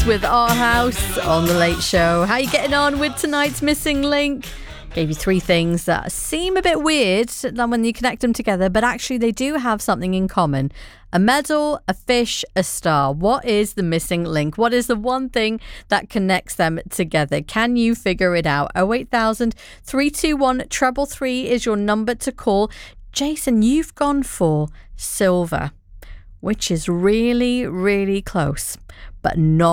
with Our House on The Late Show. How are you getting on with tonight's missing link? Gave you 3 things that seem a bit weird when you connect them together, but actually they do have something in common. A medal, a fish, a star. What is the missing link? What is the one thing that connects them together? Can you figure it out? 08000 321 333 is your number to call. Jason, you've gone for silver, which is really, really close, but not